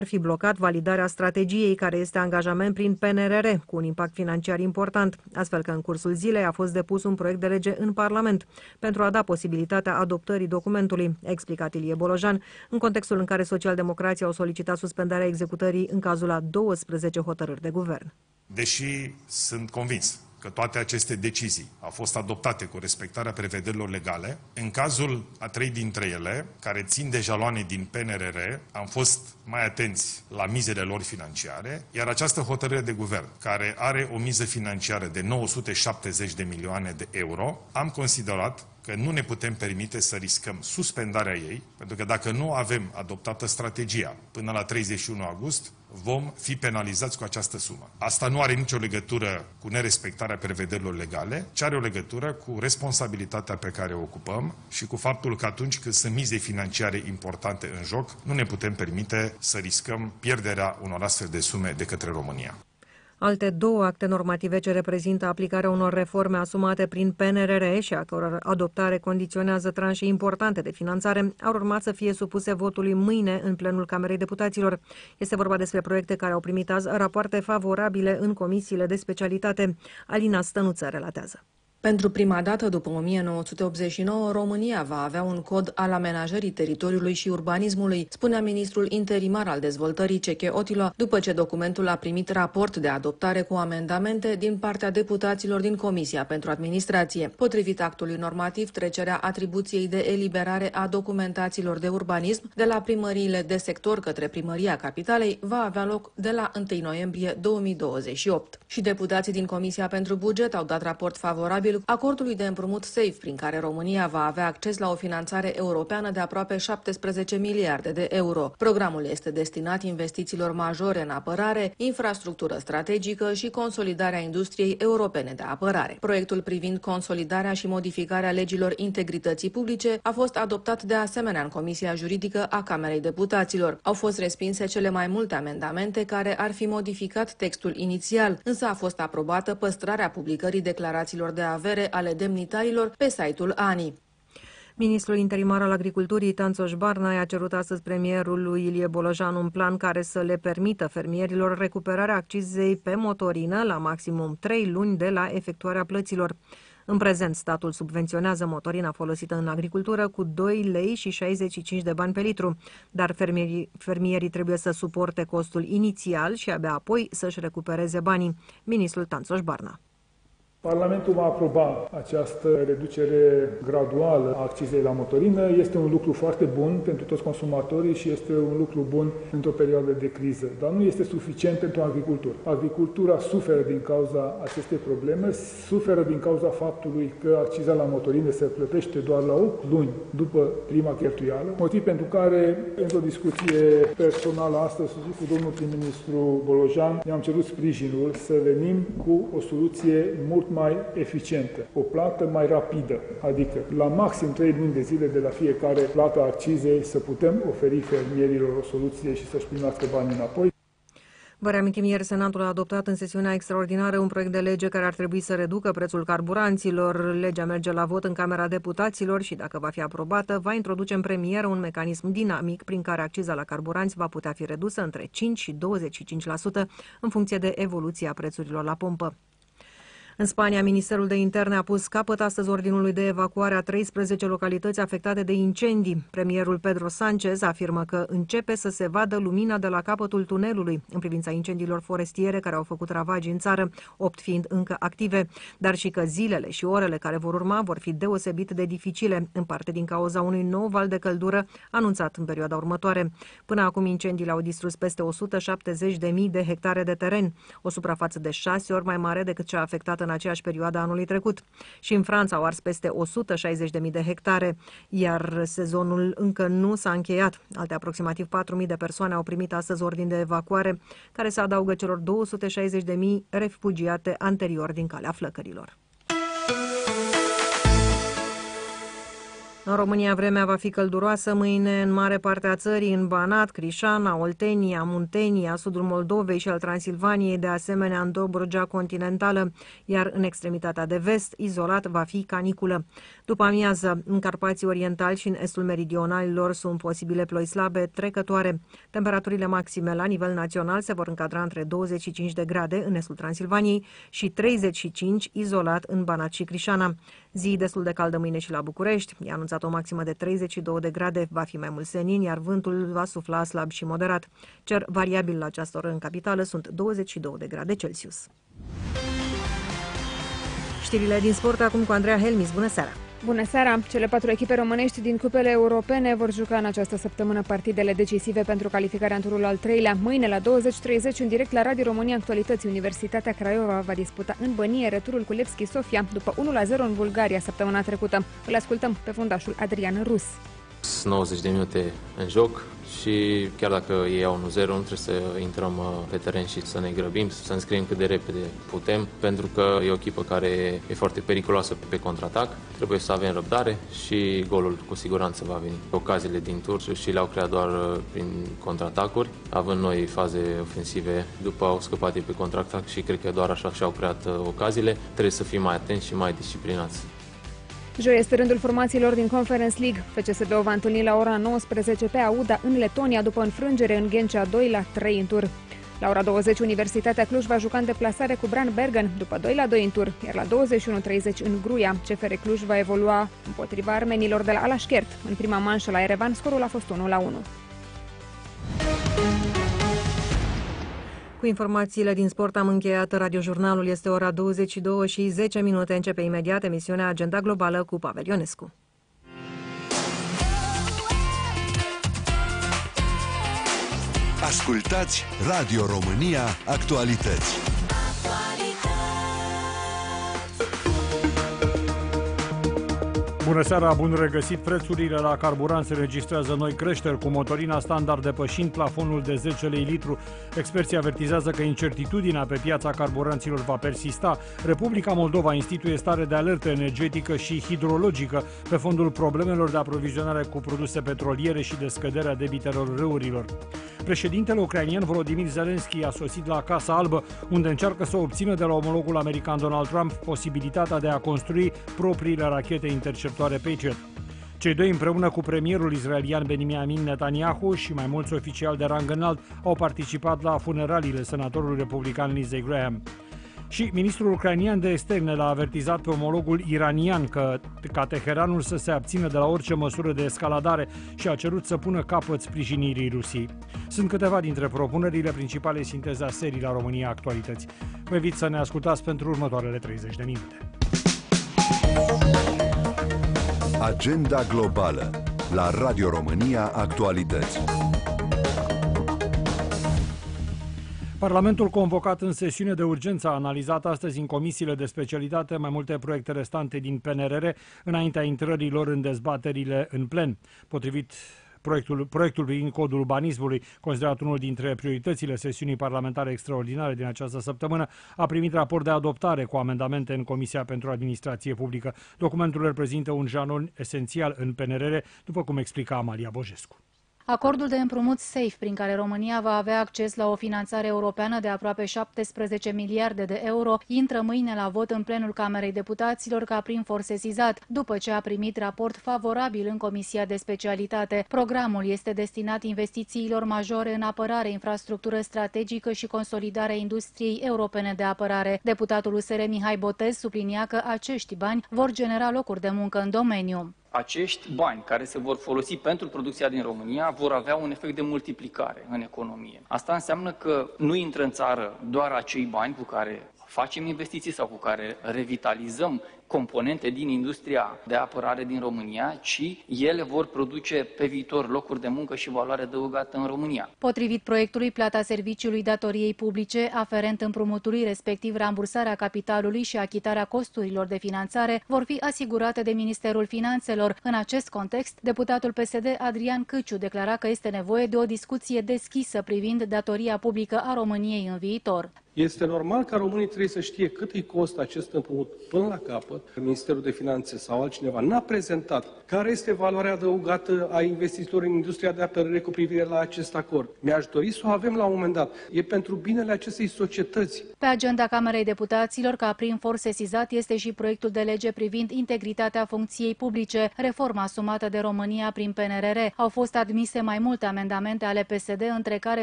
Ar fi blocat validarea strategiei, care este angajament prin PNRR, cu un impact financiar important, astfel că în cursul zilei a fost depus un proiect de lege în Parlament pentru a da posibilitatea adoptării documentului, a explicat Ilie Bolojan, în contextul în care socialdemocrații au solicitat suspendarea executării în cazul a 12 hotărâri de guvern. Deși sunt convins că toate aceste decizii au fost adoptate cu respectarea prevederilor legale, în cazul a 3 dintre ele, care țin de jaloane din PNRR, am fost mai atenți la mizele lor financiare, iar această hotărâre de guvern, care are o miză financiară de 970 de milioane de euro, am considerat că nu ne putem permite să riscăm suspendarea ei, pentru că dacă nu avem adoptată strategia până la 31 august, vom fi penalizați cu această sumă. Asta nu are nicio legătură cu nerespectarea prevederilor legale, ci are o legătură cu responsabilitatea pe care o ocupăm și cu faptul că atunci când sunt mize financiare importante în joc, nu ne putem permite să riscăm pierderea unor astfel de sume de către România. Alte 2 acte normative ce reprezintă aplicarea unor reforme asumate prin PNRR și a căror adoptare condiționează tranșe importante de finanțare au urmat să fie supuse votului mâine în plenul Camerei Deputaților. Este vorba despre proiecte care au primit azi rapoarte favorabile în comisiile de specialitate. Alina Stănuță relatează. Pentru prima dată după 1989, România va avea un cod al amenajării teritoriului și urbanismului, spunea ministrul interimar al dezvoltării Ceche Otilo, după ce documentul a primit raport de adoptare cu amendamente din partea deputaților din Comisia pentru Administrație. Potrivit actului normativ, trecerea atribuției de eliberare a documentațiilor de urbanism de la primăriile de sector către Primăria Capitalei va avea loc de la 1 noiembrie 2028. Și deputații din Comisia pentru Buget au dat raport favorabil acordului de împrumut SAFE, prin care România va avea acces la o finanțare europeană de aproape 17 miliarde de euro. Programul este destinat investițiilor majore în apărare, infrastructură strategică și consolidarea industriei europene de apărare. Proiectul privind consolidarea și modificarea legilor integrității publice a fost adoptat de asemenea în Comisia Juridică a Camerei Deputaților. Au fost respinse cele mai multe amendamente care ar fi modificat textul inițial, însă a fost aprobată păstrarea publicării declarațiilor de avere ale demnitarilor pe site-ul ANI. Ministrul interimar al Agriculturii, Tanțoș Barna, a cerut astăzi premierului Ilie Bolojan un plan care să le permită fermierilor recuperarea accizei pe motorină la maximum 3 luni de la efectuarea plăților. În prezent, statul subvenționează motorina folosită în agricultură cu 2 lei și 65 de bani pe litru, dar fermierii trebuie să suporte costul inițial și abia apoi să-și recupereze banii. Ministrul Tanțoș Barna. Parlamentul va aproba această reducere graduală a accizei la motorină. Este un lucru foarte bun pentru toți consumatorii și este un lucru bun într-o perioadă de criză, dar nu este suficient pentru agricultură. Agricultura suferă din cauza acestei probleme, suferă din cauza faptului că acciza la motorină se plătește doar la 8 luni după prima cheltuială, motiv pentru care, într-o discuție personală astăzi cu domnul prim-ministru Bolojan, ne-am cerut sprijinul să venim cu o soluție mult mai eficientă, o plată mai rapidă, adică la maxim 3 luni de zile de la fiecare plată a accizei să putem oferi fermierilor o soluție și să-și primească banii înapoi. Vă reamintim, ieri Senatul a adoptat în sesiunea extraordinară un proiect de lege care ar trebui să reducă prețul carburanților. Legea merge la vot în Camera Deputaților și, dacă va fi aprobată, va introduce în premieră un mecanism dinamic prin care acciza la carburanți va putea fi redusă între 5 și 25% în funcție de evoluția prețurilor la pompă. În Spania, Ministerul de Interne a pus capăt astăzi ordinului de evacuare a 13 localități afectate de incendii. Premierul Pedro Sánchez afirmă că începe să se vadă lumina de la capătul tunelului în privința incendiilor forestiere care au făcut ravagii în țară, 8 fiind încă active, dar și că zilele și orele care vor urma vor fi deosebit de dificile, în parte din cauza unui nou val de căldură anunțat în perioada următoare. Până acum, incendiile au distrus peste 170.000 de hectare de teren, o suprafață de 6 ori mai mare decât cea afectată în aceeași perioadă anului trecut. Și în Franța au ars peste 160.000 de hectare, iar sezonul încă nu s-a încheiat. Alte aproximativ 4.000 de persoane au primit astăzi ordin de evacuare, care se adaugă celor 260.000 refugiate anterior din calea flăcărilor. În România vremea va fi călduroasă mâine în mare parte a țării, în Banat, Crișana, Oltenia, Muntenia, sudul Moldovei și al Transilvaniei, de asemenea în Dobrogea continentală, iar în extremitatea de vest, izolat, va fi caniculă. După amiază, în Carpații Orientali și în estul meridionalilor sunt posibile ploi slabe trecătoare. Temperaturile maxime la nivel național se vor încadra între 25 de grade în estul Transilvaniei și 35 izolat în Banat și Crișana. Zi destul de caldă mâine și la București. E anunțat o maximă de 32 de grade, va fi mai mult senin, iar vântul va sufla slab și moderat. Cer variabil la această oră în capitală sunt 22 de grade Celsius. Știrile din sport acum cu Andreea Helmis. Bună seara! Bună seara! Cele 4 echipe românești din cupele europene vor juca în această săptămână partidele decisive pentru calificarea în turul al 3-lea. Mâine la 20:30 în direct la Radio România Actualități. Universitatea Craiova va disputa în Bănie returul cu Levski Sofia după 1-0 în Bulgaria săptămâna trecută. Îl ascultăm pe fundașul Adrian Rus. 90 de minute în joc și chiar dacă ei iau 1-0, nu trebuie să intrăm pe teren și să ne grăbim, să înscriem cât de repede putem, pentru că e o echipă care e foarte periculoasă pe contraatac. Trebuie să avem răbdare și golul cu siguranță va veni. Ocaziile din tur și le-au creat doar prin contraatacuri, având noi faze ofensive, după au scăpat pe contraatac și cred că doar așa și-au creat ocaziile. Trebuie să fim mai atenți și mai disciplinați. Joi este rândul formațiilor din Conference League. FCSB o va întâlni la ora 19 pe Auda în Letonia după înfrângere în Ghencea 2-3 în tur. La ora 20 Universitatea Cluj va juca în deplasare cu Branbergen după 2-2 în tur, iar la 21:30 în Gruia CFR Cluj va evolua împotriva armenilor de la Alashkert. În prima manșă la Erevan scorul a fost 1-1. Cu informațiile din sport am încheiat radiojurnalul. Este ora 22:10. Începe imediat emisiunea Agenda Globală cu Pavel Ionescu. Ascultați Radio România Actualități. Bună seara, bun regăsit! Prețurile la carburant se registrează noi creșteri, cu motorina standard depășind plafonul de 10 lei litru. Experții avertizează că incertitudinea pe piața carburanților va persista. Republica Moldova instituie stare de alertă energetică și hidrologică pe fondul problemelor de aprovizionare cu produse petroliere și de scăderea debitelor râurilor. Președintele ucrainian Volodymyr Zelensky a sosit la Casa Albă, unde încearcă să obțină de la omologul american Donald Trump posibilitatea de a construi propriile rachete interceptoare Patriot. Cei doi, împreună cu premierul israelian Benjamin Netanyahu și mai mulți oficiali de rang înalt, au participat la funeraliile senatorului republican Lindsey Graham. Și ministrul ucrainian de externe l-a avertizat pe omologul iranian ca Teheranul să se abțină de la orice măsură de escaladare și a cerut să pună capăt sprijinirii Rusiei. Sunt câteva dintre propunerile principale sinteze a serii la România Actualități. Vă invit să ne ascultați pentru următoarele 30 de minute. Agenda Globală la Radio România Actualități. Parlamentul convocat în sesiune de urgență a analizat astăzi în comisiile de specialitate mai multe proiecte restante din PNRR înaintea intrării lor în dezbaterile în plen. Potrivit proiectul privind codul urbanismului, considerat unul dintre prioritățile sesiunii parlamentare extraordinare din această săptămână, a primit raport de adoptare cu amendamente în Comisia pentru Administrație Publică. Documentul reprezintă un jalon esențial în PNRR, după cum explica Amalia Bojescu. Acordul de împrumut SAFE, prin care România va avea acces la o finanțare europeană de aproape 17 miliarde de euro, intră mâine la vot în plenul Camerei Deputaților ca prim for sesizat, după ce a primit raport favorabil în Comisia de Specialitate. Programul este destinat investițiilor majore în apărare, infrastructură strategică și consolidarea industriei europene de apărare. Deputatul USR Mihai Botez sublinia că acești bani vor genera locuri de muncă în domeniu. Acești bani care se vor folosi pentru producția din România vor avea un efect de multiplicare în economie. Asta înseamnă că nu intră în țară doar acei bani cu care facem investiții sau cu care revitalizăm componente din industria de apărare din România, ci ele vor produce pe viitor locuri de muncă și valoare adăugată în România. Potrivit proiectului, plata serviciului datoriei publice aferent împrumutului, respectiv rambursarea capitalului și achitarea costurilor de finanțare, vor fi asigurate de Ministerul Finanțelor. În acest context, deputatul PSD Adrian Câciu declara că este nevoie de o discuție deschisă privind datoria publică a României în viitor. Este normal ca românii trebuie să știe cât îi costă acest împrumut până la capăt, sau Ministerul de Finanțe sau altcineva n-a prezentat care este valoarea adăugată a investitorilor în industria de apărare cu privire la acest acord. Mi-aș dori să o avem la un moment dat. E pentru binele acestei societăți. Pe agenda Camerei Deputaților, ca prim for sesizat, este și proiectul de lege privind integritatea funcției publice, reforma asumată de România prin PNRR. Au fost admise mai multe amendamente ale PSD, între care